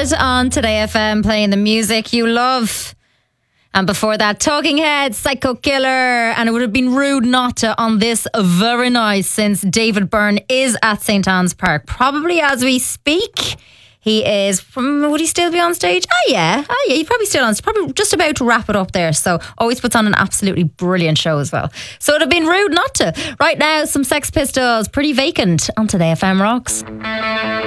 Lizard on Today FM, playing the music you love. And before that, Talking Heads, Psycho Killer. And it would have been rude not to on this very nice, since David Byrne is at St. Anne's Park, probably as we speak. He is would he still be on stage? Oh yeah, he's probably still on. Probably just about to wrap it up there. So always puts on an absolutely brilliant show as well. So it'd have been rude not to. Right now, some Sex Pistols, Pretty Vacant on Today FM Rocks.